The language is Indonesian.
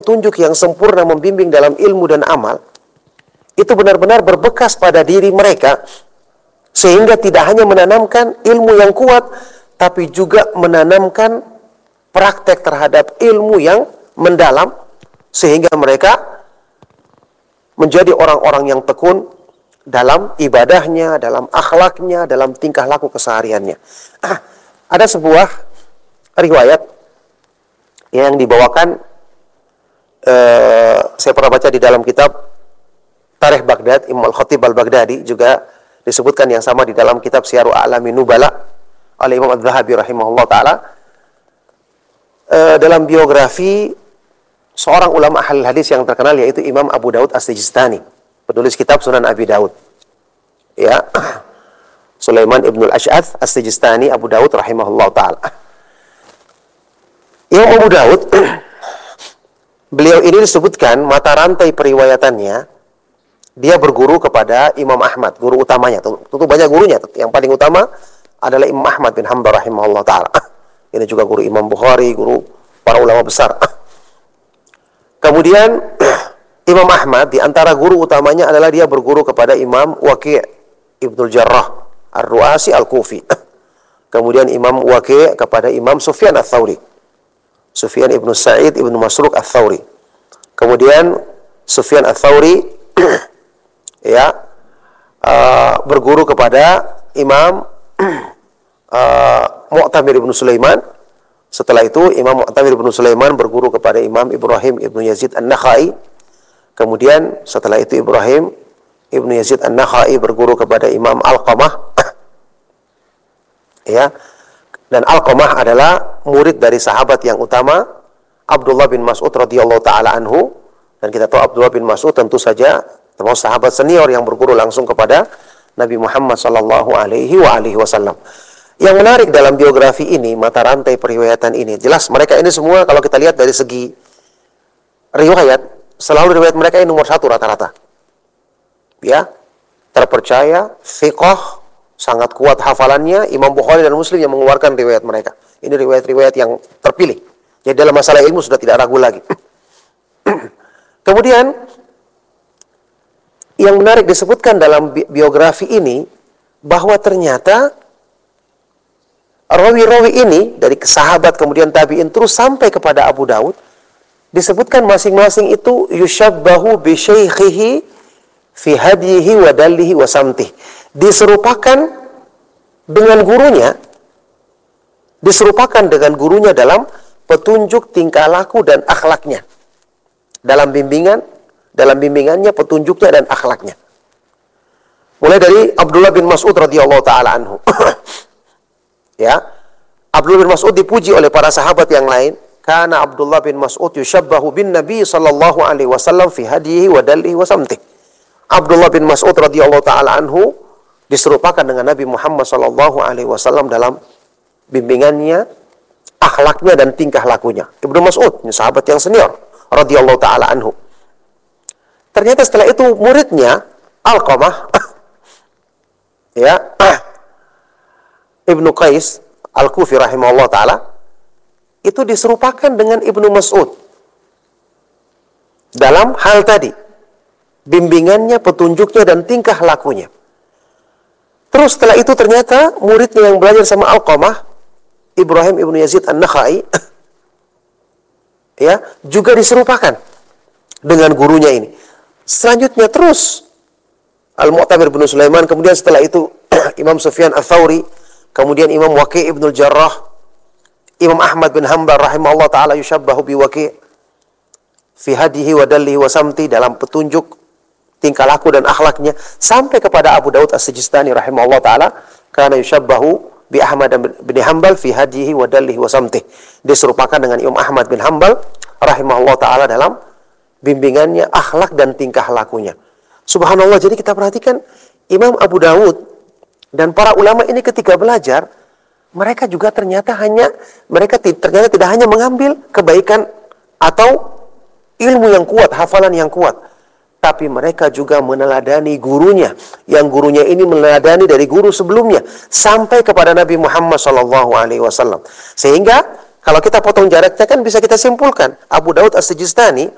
petunjuk yang sempurna membimbing dalam ilmu dan amal, itu benar-benar berbekas pada diri mereka, sehingga tidak hanya menanamkan ilmu yang kuat, tapi juga menanamkan praktek terhadap ilmu yang mendalam, sehingga mereka menjadi orang-orang yang tekun dalam ibadahnya, dalam akhlaknya, dalam tingkah laku kesehariannya. Ada sebuah riwayat yang dibawakan, saya pernah baca di dalam kitab Tarikh Baghdad, Imam Al-Khatib Al-Baghdadi, juga disebutkan yang sama di dalam kitab Syiaru A'lamin Nubala oleh Imam Adz-Dzahabi rahimahullah ta'ala, dalam biografi seorang ulama ahli hadis yang terkenal, yaitu Imam Abu Daud As-Sijistani, penulis kitab Sunan Abi Daud. Ya, Sulaiman ibn al-Ash'ath As-Sijistani Abu Daud rahimahullah ta'ala. Imam Abu Daud, beliau ini disebutkan mata rantai periwayatannya, dia berguru kepada Imam Ahmad, guru utamanya. Tentu banyak gurunya, yang paling utama adalah Imam Ahmad bin Hanbal rahimahullah ta'ala. Ini juga guru Imam Bukhari, guru para ulama besar. Kemudian Imam Ahmad, di antara guru utamanya adalah dia berguru kepada Imam Waqi' Ibnul Jarrah Ar-Ru'asi Al-Kufi. Kemudian Imam Waqi' kepada Imam Sufyan Ats-Tsauri, Sufyan ibnu Sa'id ibnu Masruq Ats-Tsauri. Kemudian Sufyan Ats-Tsauri ya, berguru kepada Imam Mu'tamir ibnu Sulaiman. Setelah itu Imam Mu'tamir ibnu Sulaiman berguru kepada Imam Ibrahim ibnu Yazid An-Nakhai. Kemudian setelah itu Ibrahim ibnu Yazid An-Nakhai berguru kepada Imam Alqamah. Ya, dan Alqamah adalah murid dari sahabat yang utama Abdullah bin Mas'ud radhiyallahu taala anhu. Dan kita tahu Abdullah bin Mas'ud tentu saja termasuk sahabat senior yang berguru langsung kepada Nabi Muhammad sallallahu alaihi wasallam. Yang menarik dalam biografi ini, mata rantai periwayatan ini, jelas mereka ini semua kalau kita lihat dari segi riwayat, selalu riwayat mereka ini nomor satu rata-rata. Ya, terpercaya, thiqah, sangat kuat hafalannya. Imam Bukhari dan Muslim yang mengeluarkan riwayat mereka. Ini riwayat-riwayat yang terpilih. Jadi dalam masalah ilmu sudah tidak ragu lagi. Kemudian yang menarik disebutkan dalam biografi ini, bahwa ternyata rawi-rawi ini dari sahabat kemudian tabi'in terus sampai kepada Abu Daud, disebutkan masing-masing itu yushabbahu bi syaikhihi fi hadyihi wa dallihi wa samtih. Diserupakan dengan gurunya dalam petunjuk tingkah laku dan akhlaknya. Dalam bimbingannya, petunjuknya dan akhlaknya. Mulai dari Abdullah bin Mas'ud radhiyallahu taala anhu. Ya, Abdullah bin Mas'ud dipuji oleh para sahabat yang lain. Kana Abdullah bin Mas'ud yushabbahu bin Nabi sallallahu alaihi wasallam fi hadihi wa dallihi wa samtih. Abdullah bin Mas'ud radhiyallahu taala anhu diserupakan dengan Nabi Muhammad sallallahu alaihi wasallam dalam bimbingannya, akhlaknya dan tingkah lakunya. Ibnu Mas'ud, ini sahabat yang senior radhiyallahu taala anhu. Ternyata setelah itu muridnya Alqamah ya, Ibnu Qais Al-Kufi rahimahullah ta'ala, itu diserupakan dengan Ibnu Mas'ud dalam hal tadi, bimbingannya, petunjuknya dan tingkah lakunya. Terus setelah itu ternyata muridnya yang belajar sama Alqamah, Ibrahim ibnu Yazid An-Nakhai, ya, juga diserupakan dengan gurunya ini. Selanjutnya terus Al-Mu'tamir bin Sulaiman, kemudian setelah itu Imam Sufyan Ats-Tsauri, kemudian Imam Waqi' Ibnul Jarrah, Imam Ahmad bin Hanbal rahimahullah ta'ala yushabbahu bi Waqi' fi hadihi wa dallihi wa samti, dalam petunjuk tingkah laku dan akhlaknya, sampai kepada Abu Daud As-Sijistani rahimahullah ta'ala, karena yushabbahu bi Ahmad bin Hanbal fi hadihi wa dallihi wa samti, diserupakan dengan Imam Ahmad bin Hanbal rahimahullah ta'ala dalam bimbingannya, akhlak dan tingkah lakunya. Subhanallah, jadi kita perhatikan Imam Abu Daud dan para ulama ini ketika belajar, mereka juga ternyata tidak hanya mengambil kebaikan atau ilmu yang kuat, hafalan yang kuat, tapi mereka juga meneladani gurunya, yang gurunya ini meneladani dari guru sebelumnya sampai kepada Nabi Muhammad SAW. Sehingga kalau kita potong jaraknya kan bisa kita simpulkan, Abu Daud As-Sijistani